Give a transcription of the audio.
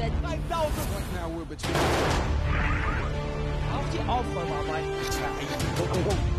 said 5,000. What now we're between. How's the offer, my man?